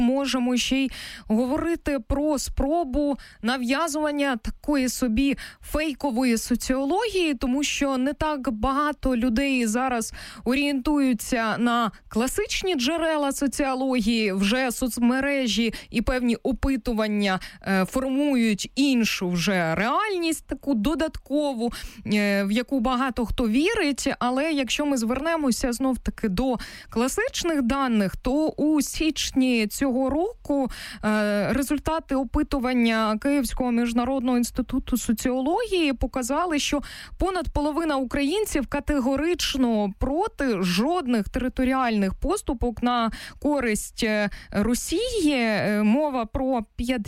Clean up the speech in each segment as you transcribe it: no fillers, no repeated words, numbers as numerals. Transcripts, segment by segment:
можемо ще й говорити про спробу нав'язування такої собі фейкової соціології, тому що не так багато людей зараз орієнтуються на класичні джерела соціології, вже соцмережі і певні опитування формують іншу вже реальність, таку додаткову, в яку багато хто вірить. Але якщо ми звернемося знов-таки до класичних даних, то у січні цього року результати опитування Київського міжнародного інституту соціології показали, що понад половина українців категорично проти жодних територіальних поступок на користь Росії. Мова про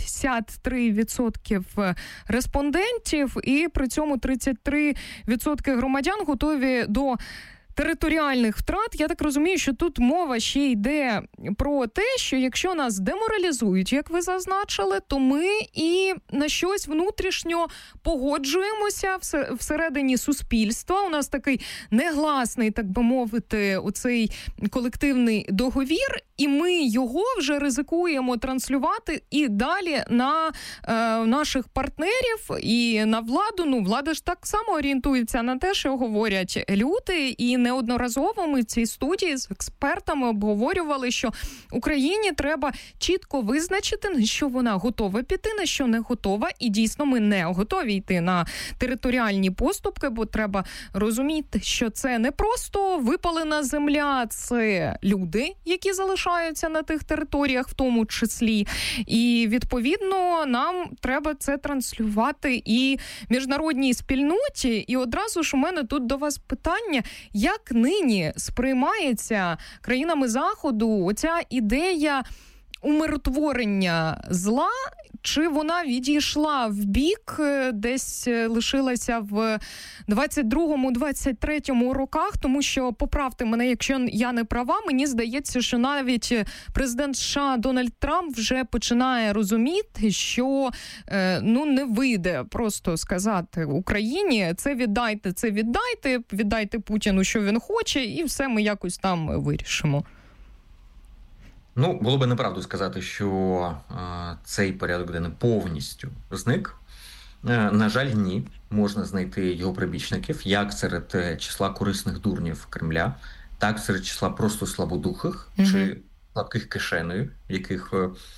53% респондентів, і при цьому 33% громадян готові до територіальних втрат. Я так розумію, що тут мова ще йде про те, що якщо нас деморалізують, як ви зазначили, то ми і на щось внутрішньо погоджуємося всередині суспільства. У нас такий негласний, так би мовити, оцей колективний договір, і ми його вже ризикуємо транслювати і далі на наших партнерів і на владу. Ну, влада ж так само орієнтується на те, що говорять люди, і неодноразово ми в цій студії з експертами обговорювали, що Україні треба чітко визначити, на що вона готова піти, на що не готова. І дійсно ми не готові йти на територіальні поступки, бо треба розуміти, що це не просто випалена земля, це люди, які залишаються на тих територіях в тому числі. І відповідно нам треба це транслювати і міжнародній спільноті. І одразу ж у мене тут до вас питання, як нині сприймається країнами Заходу оця ідея умиротворення зла, чи вона відійшла в бік, десь лишилася в 22-23 роках, тому що, поправте мене, якщо я не права, мені здається, що навіть президент США Дональд Трамп вже починає розуміти, що не вийде просто сказати Україні, це віддайте Путіну, що він хоче, і все ми якось там вирішимо. Ну, було би неправду сказати, що цей порядок денний повністю зник. На жаль, ні. Можна знайти його прибічників, як серед числа корисних дурнів Кремля, так серед числа просто слабодухих чи слабких кишенею, яких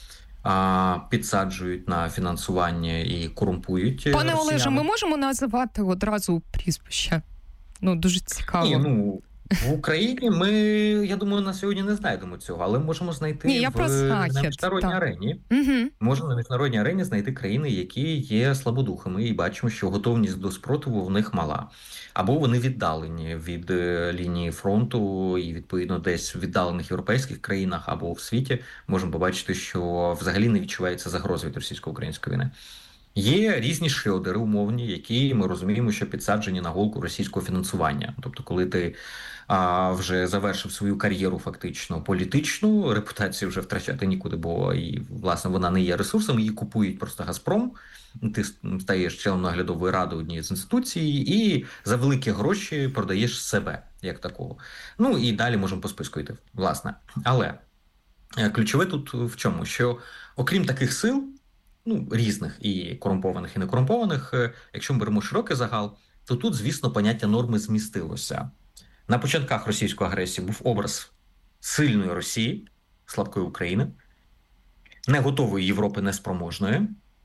підсаджують на фінансування і корумпують. Пане Олеже, ми можемо називати одразу прізвища? Дуже цікаво. Ні, в Україні ми, я думаю, на сьогодні не знайдемо цього, але можемо знайти на міжнародній арені. Можемо на міжнародній арені знайти країни, які є слабодухими, і бачимо, що готовність до спротиву в них мала. Або вони віддалені від лінії фронту і, відповідно, десь в віддалених європейських країнах або в світі можемо побачити, що взагалі не відчувається загрози від російсько-української війни. Є різні шрёдери умовні, які ми розуміємо, що підсаджені на голку російського фінансування. Тобто, коли ти вже завершив свою кар'єру фактично політичну, репутацію вже втрачати нікуди, бо і, власне, вона не є ресурсом, її купують просто Газпром, ти стаєш членом наглядової ради однієї з інституцій і за великі гроші продаєш себе, як такого. Ну і далі можемо по списку йти, власне. Але ключове тут в чому? Що окрім таких сил, різних і корумпованих, і некорумпованих, якщо ми беремо широкий загал, то тут, звісно, поняття норми змістилося. На початках російської агресії був образ сильної Росії, слабкої України, не готової Європи, неспроможної,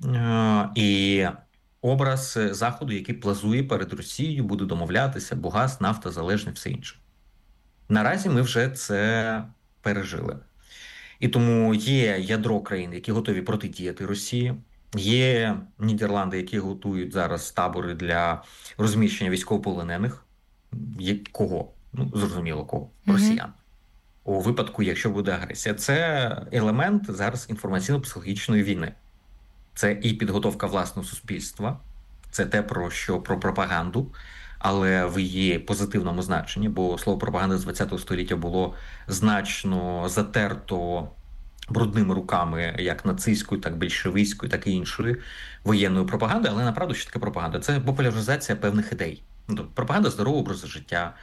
і образ Заходу, який плазує перед Росією, буде домовлятися, бо газ, нафта, залежне, все інше. Наразі ми вже це пережили. І тому є ядро країн, які готові протидіяти Росії, є Нідерланди, які готують зараз табори для розміщення військовополонених. Кого? Зрозуміло, кого? Росіян. У випадку, якщо буде агресія. Це елемент зараз інформаційно-психологічної війни. Це і підготовка власного суспільства, це те, про пропаганду, але в її позитивному значенні, бо слово пропаганда з ХХ століття було значно затерто брудними руками, як нацистською, так більшовицькою, так і іншої воєнної пропаганди. Але направду, що таке пропаганда? Це популяризація певних ідей. Пропаганда здорового образу життя,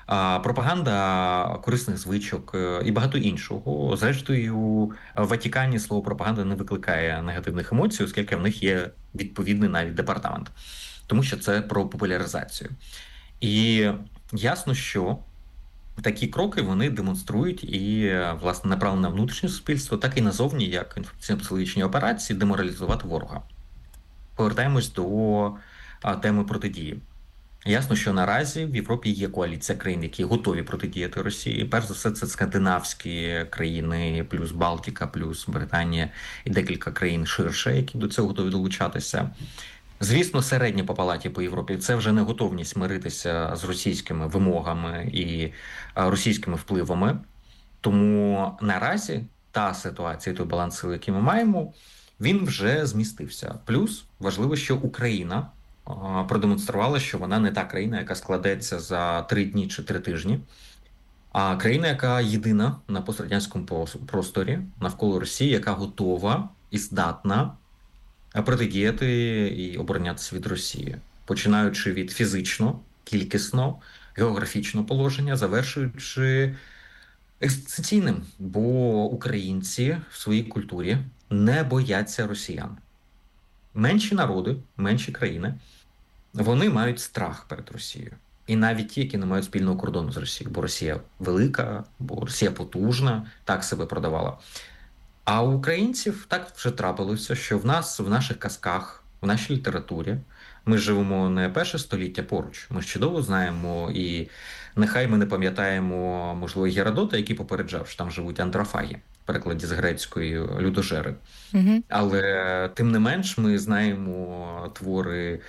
пропаганда корисних звичок і багато іншого. Зрештою, в Ватикані слово пропаганда не викликає негативних емоцій, оскільки в них є відповідний навіть департамент. Тому що це про популяризацію. І ясно, що такі кроки вони демонструють і, власне, направлено на внутрішнє суспільство, так і назовні, як інформаційно-психологічні операції, деморалізувати ворога. Повертаємось до теми протидії. Ясно, що наразі в Європі є коаліція країн, які готові протидіяти Росії. Перш за все, це скандинавські країни, плюс Балтика, плюс Британія і декілька країн ширше, які до цього готові долучатися. Звісно, середні по палаті по Європі – це вже не готовність миритися з російськими вимогами і російськими впливами. Тому наразі та ситуація, той баланс сил, який ми маємо, він вже змістився. Плюс важливо, що Україна продемонструвала, що вона не та країна, яка складеться за 3 дні чи 3 тижні, а країна, яка єдина на пострадянському просторі навколо Росії, яка готова і здатна протидіяти і оборонятися від Росії, починаючи від фізично, кількісно, географічного положення, завершуючи екзистенційним, бо українці в своїй культурі не бояться росіян. Менші народи, менші країни, вони мають страх перед Росією. І навіть ті, які не мають спільного кордону з Росією, бо Росія велика, бо Росія потужна, так себе продавала. А у українців так вже трапилося, що в нас, в наших казках, в нашій літературі, ми живемо не перше століття поруч. Ми ж чудово знаємо, і нехай ми не пам'ятаємо, можливо, Геродота, який попереджав, що там живуть антрофаги, в перекладі з грецької людожери. Угу. Але тим не менш ми знаємо твори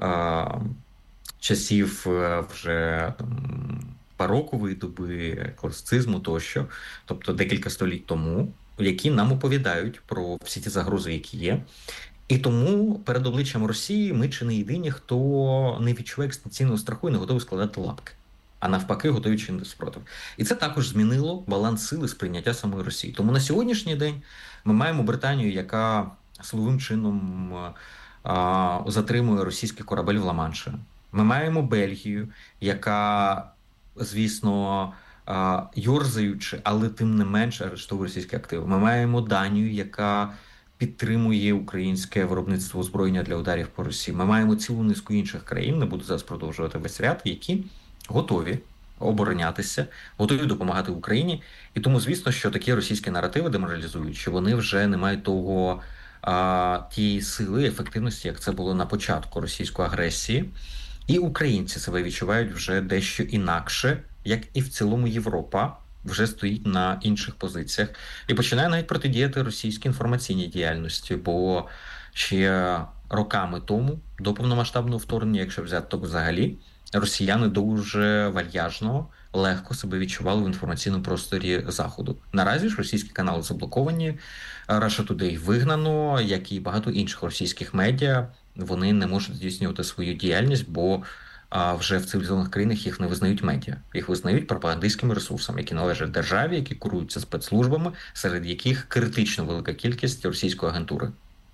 часів вже барокової доби, класицизму тощо, тобто декілька століть тому, які нам оповідають про всі ті загрози, які є. І тому перед обличчям Росії ми чи не єдині, хто не відчуває екзистенційного страху і не готовий складати лапки, а навпаки готові чинити спротив. І це також змінило баланс сили сприйняття самої Росії. Тому на сьогоднішній день ми маємо Британію, яка силовим чином затримує російський корабель в Ла-Манші. Ми маємо Бельгію, яка, звісно, йорзаючи, але тим не менш арештовує російські активи. Ми маємо Данію, яка підтримує українське виробництво озброєння для ударів по Росії. Ми маємо цілу низку інших країн, не буду зараз продовжувати весь ряд, які готові оборонятися, готові допомагати Україні. І тому, звісно, що такі російські наративи деморалізують, що вони вже не мають тієї сили, ефективності, як це було на початку російської агресії. І українці себе відчувають вже дещо інакше, як і в цілому Європа вже стоїть на інших позиціях і починає навіть протидіяти російській інформаційній діяльності, бо ще роками тому, до повномасштабного вторгнення, якщо взяти то взагалі, росіяни дуже вальяжно, легко себе відчували в інформаційному просторі Заходу. Наразі ж російські канали заблоковані, Russia Today вигнано, як і багато інших російських медіа, вони не можуть здійснювати свою діяльність, бо вже в цивілізованих країнах їх не визнають медіа. Їх визнають пропагандистськими ресурсами, які належать державі, які куруються спецслужбами, серед яких критично велика кількість російської агентури.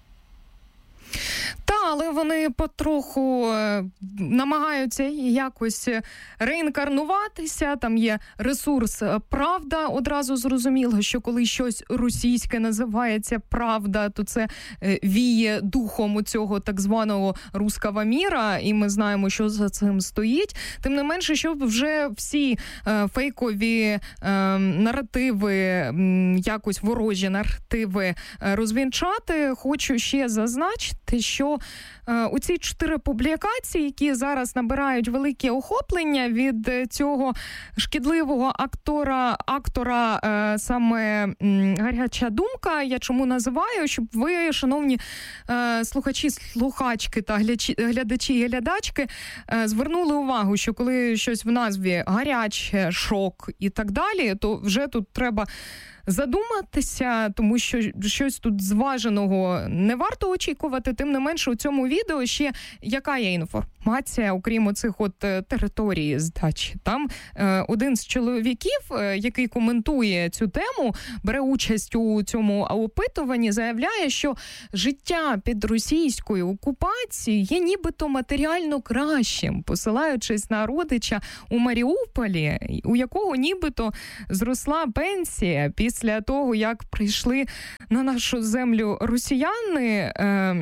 Але вони потроху намагаються якось реінкарнуватися. Там є ресурс «Правда». Одразу зрозуміло, що коли щось російське називається «Правда», то це віє духом у цього так званого «русского міра», і ми знаємо, що за цим стоїть. Тим не менше, щоб вже всі фейкові наративи, якось ворожі наративи розвінчати, хочу ще зазначити, що у ці 4 публікації, які зараз набирають велике охоплення від цього шкідливого актора саме «Гаряча думка», я чому називаю, щоб ви, шановні слухачі, слухачки та глядачі і глядачки, звернули увагу, що коли щось в назві гаряче, шок і так далі, то вже тут треба задуматися, тому що щось тут зваженого не варто очікувати. Тим не менше, у цьому відео ще яка є інформація, окрім оцих от території здачі. Там один з чоловіків, який коментує цю тему, бере участь у цьому опитуванні, заявляє, що життя під російською окупацією є нібито матеріально кращим, посилаючись на родича у Маріуполі, у якого нібито зросла пенсія після того, як прийшли на нашу землю росіяни.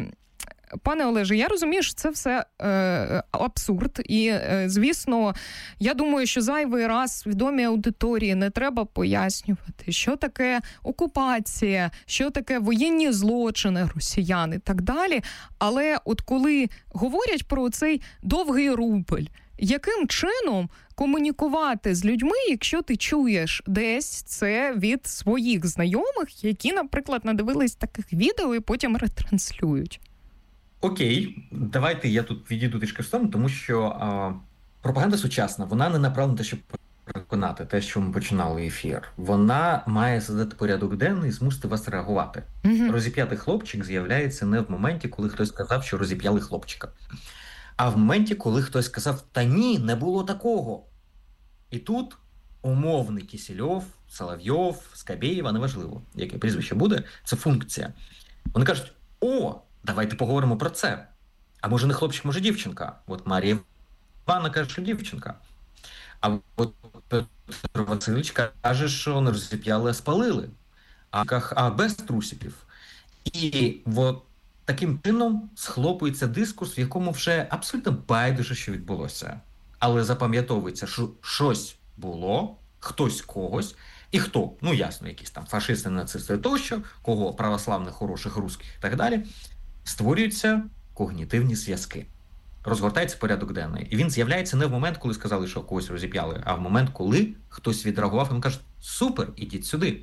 Пане Олеже, я розумію, що це все абсурд. І, звісно, я думаю, що зайвий раз відомій аудиторії не треба пояснювати, що таке окупація, що таке воєнні злочини росіян і так далі. Але от коли говорять про цей довгий рубль, яким чином комунікувати з людьми, якщо ти чуєш десь це від своїх знайомих, які, наприклад, надивились таких відео і потім ретранслюють? Окей, давайте я тут відійду трішки в сторону, тому що пропаганда сучасна, вона не направлена на те, щоб переконати те, що ми починали ефір. Вона має задати порядок денний і змусити вас реагувати. Розіп'ятий хлопчик з'являється не в моменті, коли хтось сказав, що розіп'яли хлопчика, а в моменті, коли хтось сказав, та ні, не було такого. І тут умовний Кісельов, Соловйов, Скабєєва, неважливо, яке прізвище буде, це функція. Вони кажуть, давайте поговоримо про це. А може не хлопчик, може дівчинка? От Марія Івановна каже, що дівчинка. А от Петро Васильович каже, що не розіп'яли, а спалили. А без трусиків. І от таким чином схлопується дискурс, в якому вже абсолютно байдуже, що відбулося. Але запам'ятовується, що щось було, хтось когось, і хто, ясно, якісь там фашисти, нацисти тощо, кого православних, хороших, русських і так далі, створюються когнітивні зв'язки. Розгортається порядок денний. І він з'являється не в момент, коли сказали, що когось розіп'яли, а в момент, коли хтось відреагував, і він каже, супер, ідіть сюди.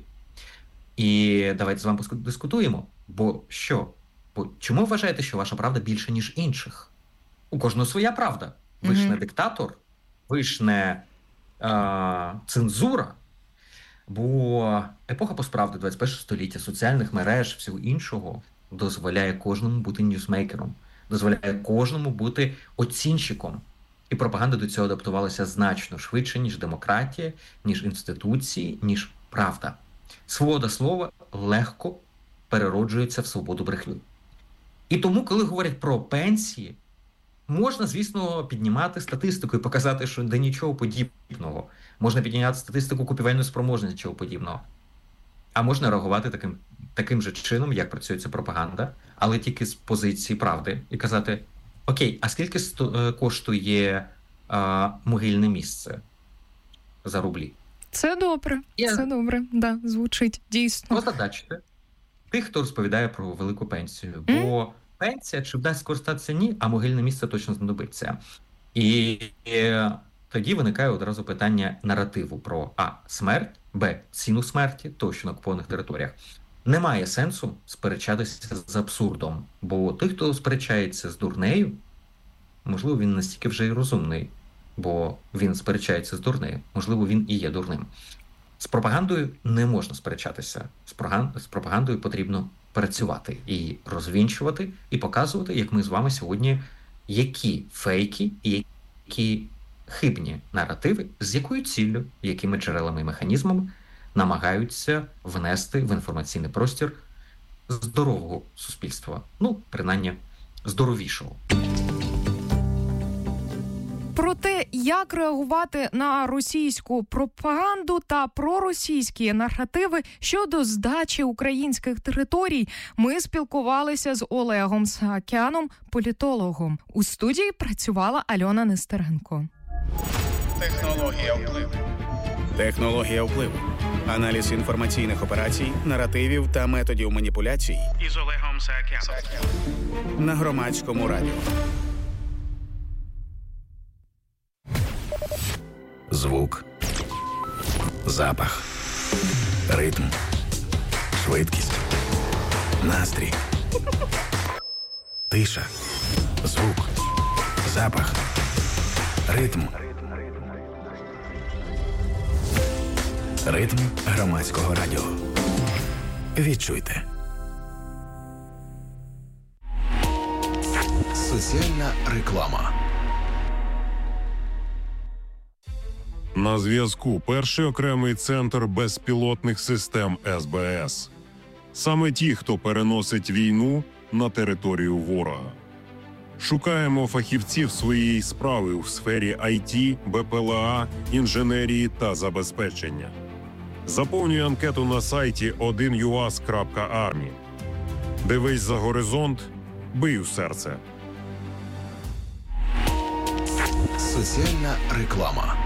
І давайте з вами подискутуємо. Бо що? Чому ви вважаєте, що ваша правда більше, ніж інших? У кожного своя правда. Ви ж не диктатор, ви ж не цензура. Бо епоха постправди 21 століття, соціальних мереж, всього іншого дозволяє кожному бути ньюсмейкером, дозволяє кожному бути оцінщиком. І пропаганда до цього адаптувалася значно швидше, ніж демократія, ніж інституції, ніж правда. Свобода слова легко перероджується в свободу брехні. І тому, коли говорять про пенсії, можна, звісно, піднімати статистику і показати, що де нічого подібного. Можна підняти статистику купівельної спроможності, чого подібного. А можна реагувати таким же чином, як працює ця пропаганда, але тільки з позиції правди. І казати, окей, а скільки коштує могильне місце за рублі? Це добре, це добре, да, звучить дійсно. Озадачте тих, хто розповідає про велику пенсію. Бо пенсія, чи вдасть скористатися, ні, а могильне місце точно знадобиться. І тоді виникає одразу питання наративу про смерть, ціну смерті, тощо на окупованих територіях. Немає сенсу сперечатися з абсурдом, бо той, хто сперечається з дурнею, можливо, він настільки вже й розумний, бо він сперечається з дурнею, можливо, він і є дурним. З пропагандою не можна сперечатися. З пропагандою потрібно працювати і розвінчувати, і показувати, як ми з вами сьогодні, які фейки і які хибні наративи, з якою ціллю, якими джерелами і механізмами намагаються внести в інформаційний простір здорового суспільства. Принаймні, здоровішого. Про те, як реагувати на російську пропаганду та проросійські наративи щодо здачі українських територій, ми спілкувалися з Олегом Саакяном, політологом. У студії працювала Альона Нестеренко. Технологія впливу. Технологія впливу. Аналіз інформаційних операцій, наративів та методів маніпуляцій із Олегом Саакяном на Громадському радіо. Звук, запах, ритм, швидкість, настрій, тиша, звук, запах, ритм. Ритм громадського радіо. Відчуйте. Соціальна реклама. На зв'язку перший окремий центр безпілотних систем СБС. Саме ті, хто переносить війну на територію ворога. Шукаємо фахівців своєї справи у сфері IT, БПЛА, інженерії та забезпечення. Заповнюй анкету на сайті 1uas.army. Дивись за горизонт, бий у серце. Соціальна реклама.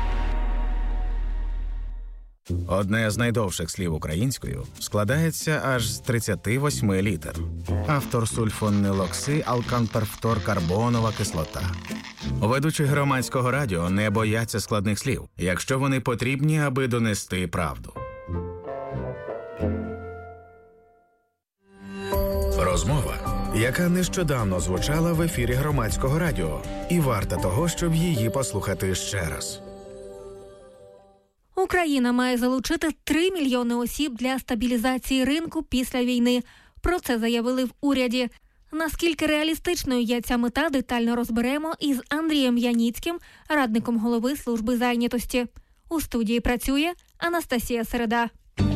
Одне з найдовших слів українською складається аж з 38 літер. Автор сульфонилоксиалканперфторкарбонова кислота. Ведучі громадського радіо не бояться складних слів, якщо вони потрібні, аби донести правду. Розмова, яка нещодавно звучала в ефірі громадського радіо, і варта того, щоб її послухати ще раз. Україна має залучити 3 мільйони осіб для стабілізації ринку після війни. Про це заявили в уряді. Наскільки реалістичною є ця мета, детально розберемо із Андрієм Яніцьким, радником голови служби зайнятості. У студії працює Анастасія Середа.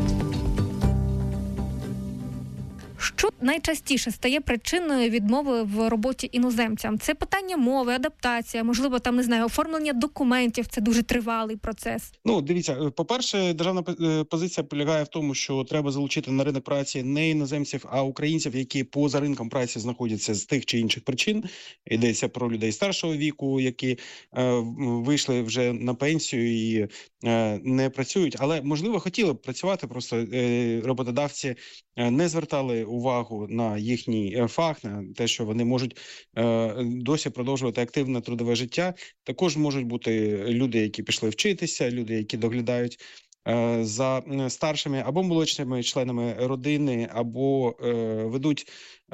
Що найчастіше стає причиною відмови в роботі іноземцям? Це питання мови, адаптація, можливо, там, не знаю, оформлення документів, це дуже тривалий процес. Дивіться, по-перше, державна позиція полягає в тому, що треба залучити на ринок праці не іноземців, а українців, які поза ринком праці знаходяться з тих чи інших причин. Йдеться про людей старшого віку, які вийшли вже на пенсію і не працюють, але, можливо, хотіли б працювати, просто роботодавці не звертали увагу на їхній фах, на те, що вони можуть досі продовжувати активне трудове життя. Також можуть бути люди, які пішли вчитися, люди, які доглядають за старшими або молодшими членами родини, або ведуть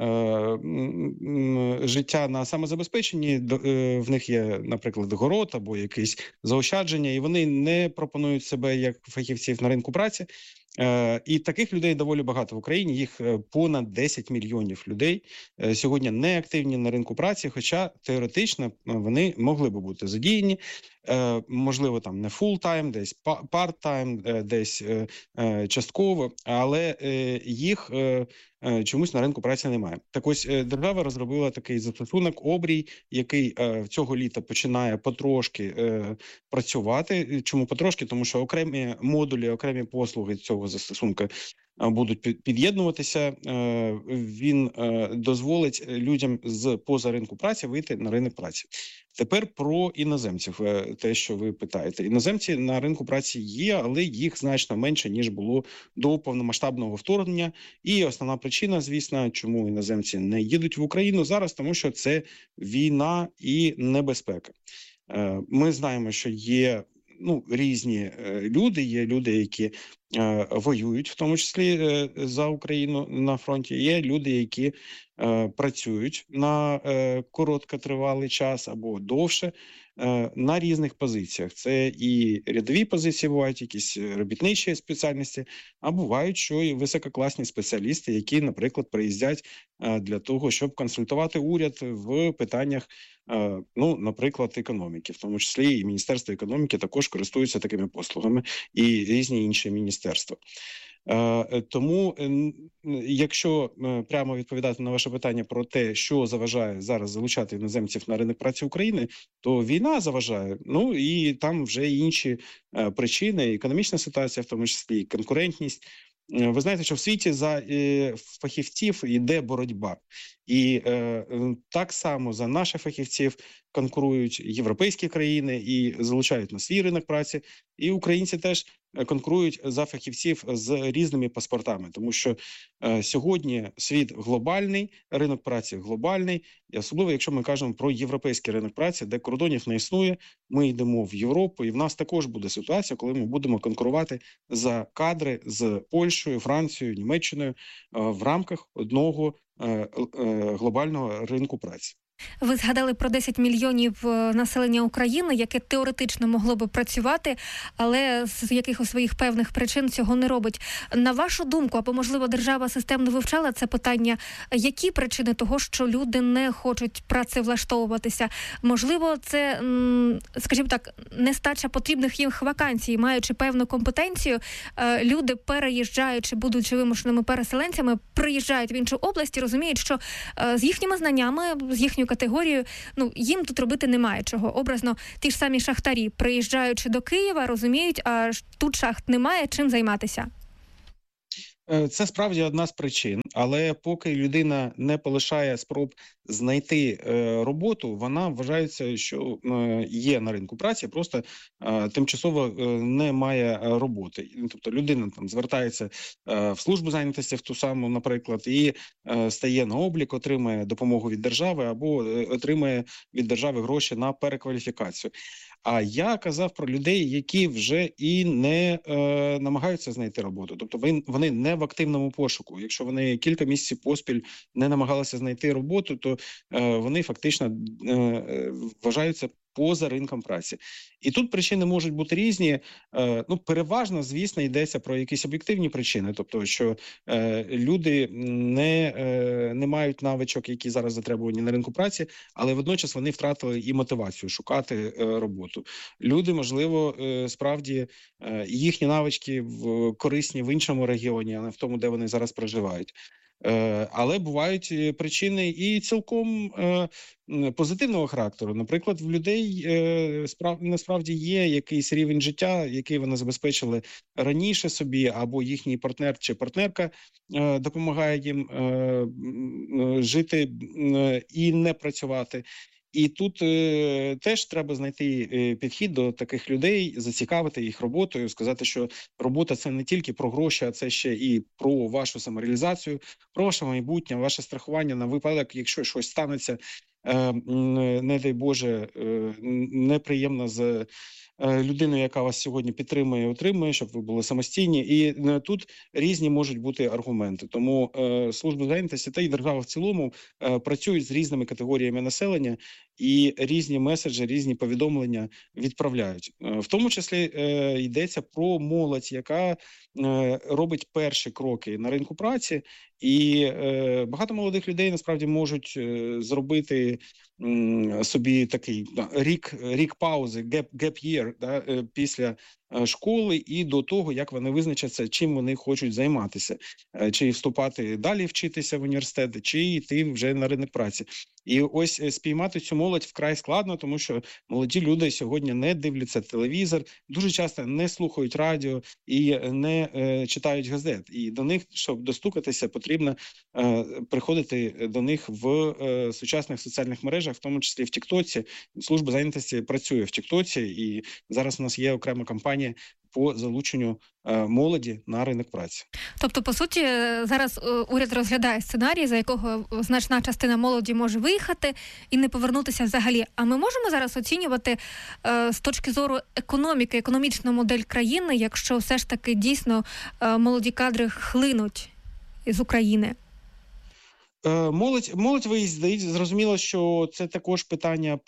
життя на самозабезпеченні, в них є, наприклад, город або якісь заощадження, і вони не пропонують себе як фахівців на ринку праці. І таких людей доволі багато в Україні, їх понад 10 мільйонів людей сьогодні не активні на ринку праці, хоча теоретично вони могли би бути задіяні, можливо, там не фул-тайм, десь парт-тайм, десь частково, але їх чомусь на ринку праці немає. Так ось держава розробила такий застосунок «Обрій», який цього літа починає потрошки працювати. Чому потрошки? Тому що окремі модулі, окремі послуги цього застосунку будуть під'єднуватися. Він дозволить людям з поза ринку праці вийти на ринок праці. Тепер про іноземців, те, що ви питаєте. Іноземці на ринку праці є, але їх значно менше, ніж було до повномасштабного вторгнення. І основна причина, звісно, чому іноземці не їдуть в Україну зараз, тому що це війна і небезпека. Ми знаємо, що є різні люди, є люди, які воюють, в тому числі за Україну на фронті, є люди, які працюють на короткотривалий час або довше на різних позиціях. Це і рядові позиції бувають, якісь робітничі спеціальності, а бувають, що і висококласні спеціалісти, які, наприклад, приїздять для того, щоб консультувати уряд в питаннях, наприклад, економіки. В тому числі і Міністерство економіки також користується такими послугами, і різні інші міністерства. Тому, якщо прямо відповідати на ваше питання про те, що заважає зараз залучати іноземців на ринок праці України, то війна заважає, і там вже інші причини, економічна ситуація, в тому числі і конкурентність. Ви знаєте, що в світі за фахівців йде боротьба. І так само за наших фахівців конкурують європейські країни і залучають на свій ринок праці. І українці теж конкурують за фахівців з різними паспортами. Тому що сьогодні світ глобальний, ринок праці глобальний. І особливо, якщо ми кажемо про європейський ринок праці, де кордонів не існує, ми йдемо в Європу, і в нас також буде ситуація, коли ми будемо конкурувати за кадри з Польщею, Францією, Німеччиною в рамках одного глобального ринку праці. Ви згадали про 10 мільйонів населення України, яке теоретично могло би працювати, але з якихось своїх певних причин цього не робить. На вашу думку, або, можливо, держава системно вивчала це питання, які причини того, що люди не хочуть працевлаштовуватися? Можливо, це, скажімо так, нестача потрібних їм вакансій, маючи певну компетенцію, люди, переїжджаючи, будучи вимушеними переселенцями, приїжджають в іншу область і розуміють, що з їхніми знаннями, з їхньою категорією, їм тут робити немає чого. Образно, ті ж самі шахтарі, приїжджаючи до Києва, розуміють, а тут шахт немає, чим займатися. Це справді одна з причин, але поки людина не полишає спроб знайти роботу, вона вважається, що є на ринку праці, просто тимчасово не має роботи. Тобто людина там звертається в службу зайнятості, в ту саму, наприклад, і стає на облік, отримує допомогу від держави або отримує від держави гроші на перекваліфікацію. А я казав про людей, які вже і не намагаються знайти роботу. Тобто вони не в активному пошуку. Якщо вони кілька місяців поспіль не намагалися знайти роботу, то вони фактично вважаються поза ринком праці. І тут причини можуть бути різні. Переважно, звісно, йдеться про якісь об'єктивні причини. Тобто, що люди не мають навичок, які зараз затребувані на ринку праці, але водночас вони втратили і мотивацію шукати роботу. Люди, можливо, справді їхні навички корисні в іншому регіоні, а не в тому, де вони зараз проживають. Але бувають причини і цілком позитивного характеру. Наприклад, в людей насправді є якийсь рівень життя, який вони забезпечили раніше собі, або їхній партнер чи партнерка допомагає їм жити і не працювати. І тут теж треба знайти підхід до таких людей, зацікавити їх роботою, сказати, що робота – це не тільки про гроші, а це ще і про вашу самореалізацію, про ваше майбутнє, ваше страхування на випадок, якщо щось станеться, не дай Боже, неприємно з людиною, яка вас сьогодні підтримує і утримує, щоб ви були самостійні. І тут різні можуть бути аргументи. Тому служба зайнятості та й держава в цілому працюють з різними категоріями населення і різні меседжі, різні повідомлення відправляють. В тому числі йдеться про молодь, яка робить перші кроки на ринку праці. І багато молодих людей насправді можуть зробити собі такий рік паузи, gap year, після школи і до того, як вони визначаться, чим вони хочуть займатися. Чи вступати далі вчитися в університет, чи йти вже на ринок праці. І ось спіймати цю молодь вкрай складно, тому що молоді люди сьогодні не дивляться телевізор, дуже часто не слухають радіо і не читають газет. І до них, щоб достукатися, потрібно приходити до них в сучасних соціальних мережах, в тому числі в Тіктоці. Служба зайнятості працює в Тіктоці, і зараз у нас є окрема кампанія по залученню молоді на ринок праці. Тобто, по суті, зараз уряд розглядає сценарій, за якого значна частина молоді може виїхати і не повернутися взагалі. А ми можемо зараз оцінювати з точки зору економіки, економічну модель країни, якщо все ж таки дійсно молоді кадри хлинуть з України? Молодь виїздить. Зрозуміло, що це також питання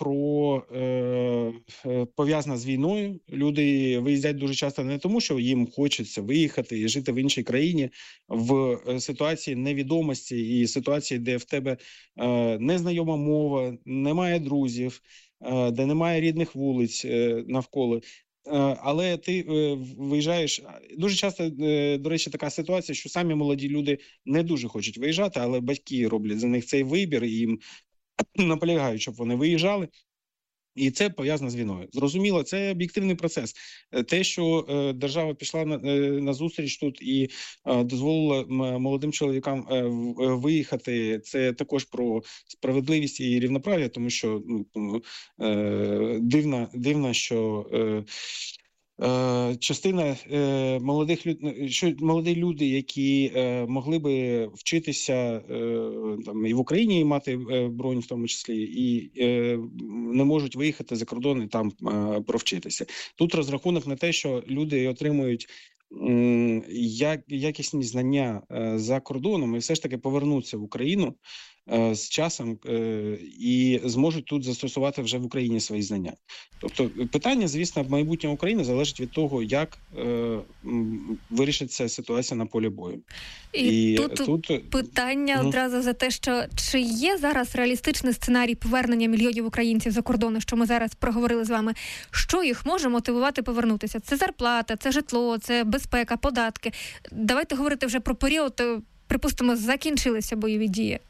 пов'язане з війною. Люди виїздять дуже часто не тому, що їм хочеться виїхати і жити в іншій країні в ситуації невідомості і ситуації, де в тебе незнайома мова, немає друзів, де немає рідних вулиць навколо. Але ти виїжджаєш, дуже часто, до речі, така ситуація, що самі молоді люди не дуже хочуть виїжджати, але батьки роблять за них цей вибір і їм наполягають, щоб вони виїжджали. І це пов'язано з війною. Зрозуміло, це об'єктивний процес. Те, що держава пішла на зустріч тут і дозволила молодим чоловікам виїхати, це також про справедливість і рівноправ'я, тому що дивно, що частина молоді люди, які могли би вчитися там і в Україні, і мати бронь в тому числі, і не можуть виїхати за кордон і там провчитися. Тут розрахунок на те, що люди отримують якісні знання за кордоном і все ж таки повернуться в Україну, з часом і зможуть тут застосувати вже в Україні свої знання. Тобто питання, звісно, майбутнього України залежить від того, як вирішиться ситуація на полі бою. І тут питання одразу за те, що чи є зараз реалістичний сценарій повернення мільйонів українців за кордону, що ми зараз проговорили з вами, що їх може мотивувати повернутися? Це зарплата, це житло, це безпека, податки. Давайте говорити вже про період, припустимо, закінчилися бойові дії.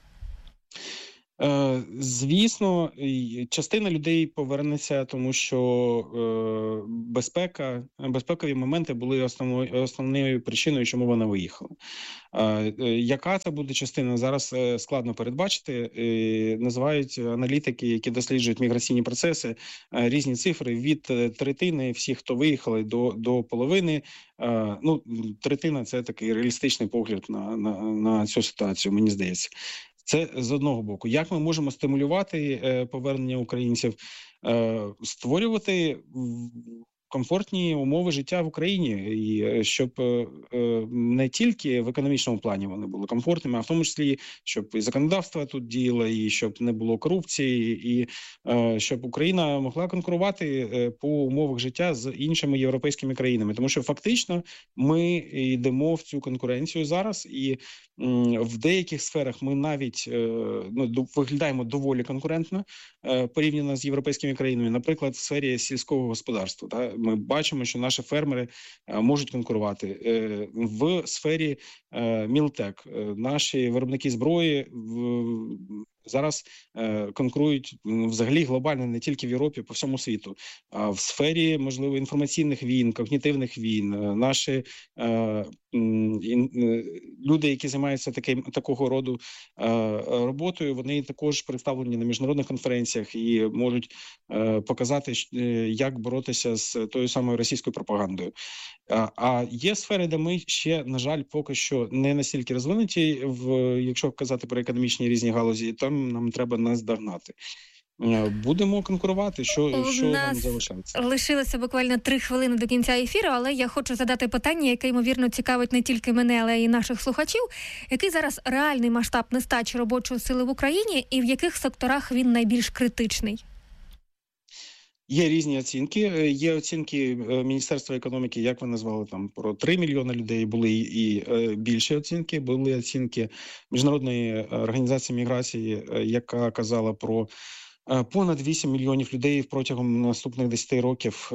Звісно, частина людей повернеться, тому що безпекові моменти були основною причиною, чому вона виїхала. Яка це буде частина, зараз складно передбачити. Називають аналітики, які досліджують міграційні процеси, різні цифри від третини всіх, хто виїхали, до половини. Третина – це такий реалістичний погляд на цю ситуацію, мені здається. Це з одного боку. Як ми можемо стимулювати повернення українців? Створювати комфортні умови життя в Україні, і щоб не тільки в економічному плані вони були комфортними, а в тому числі, щоб і законодавство тут діяло, і щоб не було корупції, і щоб Україна могла конкурувати по умовах життя з іншими європейськими країнами. Тому що фактично ми йдемо в цю конкуренцію зараз, і в деяких сферах ми навіть виглядаємо доволі конкурентно порівняно з європейськими країнами. Наприклад, в сфері сільського господарства. Ми бачимо, що наші фермери можуть конкурувати. В сфері мілтек наші виробники зброї зараз конкурують взагалі глобально не тільки в Європі, по всьому світу. А в сфері, можливо, інформаційних війн, когнітивних війн, наші люди, які займаються такого роду роботою, вони також представлені на міжнародних конференціях і можуть показати, як боротися з тою самою російською пропагандою. А є сфери, де ми ще, на жаль, поки що не настільки розвинуті, якщо казати про економічні різні галузі, там нам треба наздогнати. Будемо конкурувати, що нам залишається. Лишилося буквально 3 хвилини до кінця ефіру, але я хочу задати питання, яке, ймовірно, цікавить не тільки мене, але й наших слухачів. Який зараз реальний масштаб нестачі робочої сили в Україні і в яких секторах він найбільш критичний? Є різні оцінки. Є оцінки Міністерства економіки, як ви назвали, там про 3 мільйони людей, були і більші оцінки. Були оцінки Міжнародної організації міграції, яка казала про понад 8 мільйонів людей протягом наступних 10 років.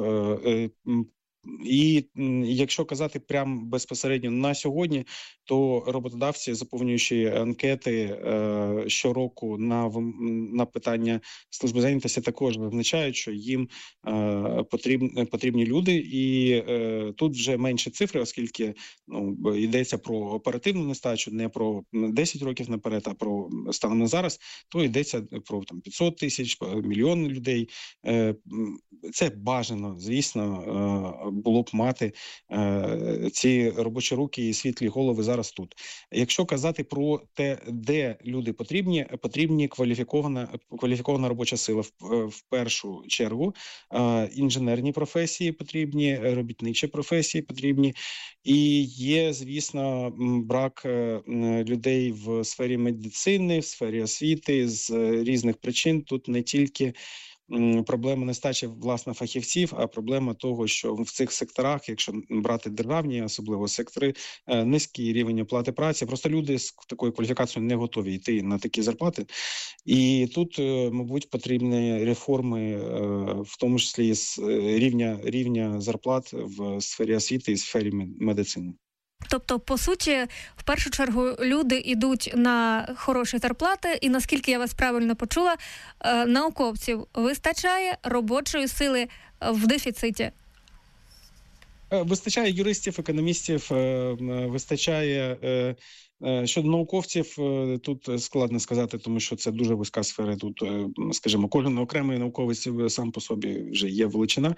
І якщо казати прямо безпосередньо на сьогодні, то роботодавці, заповнюючи анкети щороку на питання служби зайнятості, також визначають, що їм потрібні люди. І тут вже менші цифри, оскільки йдеться про оперативну нестачу, не про 10 років наперед, а про станом на зараз, то йдеться про 500 тисяч, мільйон людей. Це бажано, звісно, було б мати ці робочі руки і світлі голови зараз тут. Якщо казати про те, де люди потрібні кваліфікована робоча сила в першу чергу, інженерні професії потрібні, робітничі професії потрібні, і є, звісно, брак людей в сфері медицини, в сфері освіти з різних причин. Тут не тільки проблема нестачі, власне, фахівців, а проблема того, що в цих секторах, якщо брати державні, особливо сектори, низький рівень оплати праці, просто люди з такою кваліфікацією не готові йти на такі зарплати. І тут, мабуть, потрібні реформи, в тому числі з рівня зарплат в сфері освіти і сфері медицини. Тобто, по суті, в першу чергу люди йдуть на хороші зарплати, і, наскільки я вас правильно почула, науковців вистачає, робочої сили в дефіциті. Вистачає юристів, економістів, вистачає. Щодо науковців, тут складно сказати, тому що це дуже вузька сфера. Тут, скажімо, кожен окремий науковець сам по собі вже є величина.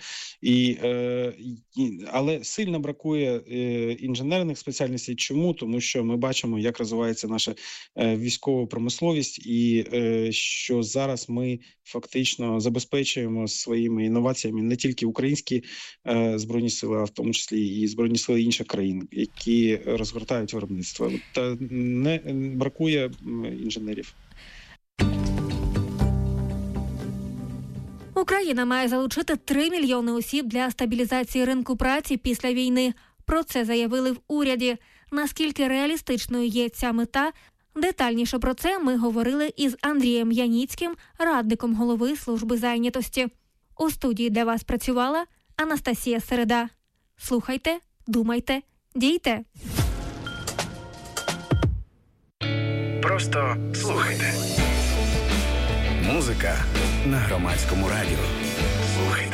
Але сильно бракує інженерних спеціальностей. Чому? Тому що ми бачимо, як розвивається наша військова промисловість, і що зараз ми фактично забезпечуємо своїми інноваціями не тільки українські збройні сили, а в тому числі і збройні сили інших країн, які розгортають виробництво. не бракує інженерів. Україна має залучити 3 мільйони осіб для стабілізації ринку праці після війни. Про це заявили в уряді. Наскільки реалістичною є ця мета? Детальніше про це ми говорили із Андрієм Яніцьким, радником голови служби зайнятості. У студії для вас працювала Анастасія Середа. Слухайте, думайте, дійте. Просто слухайте. Музика на Громадському радіо. Слухайте.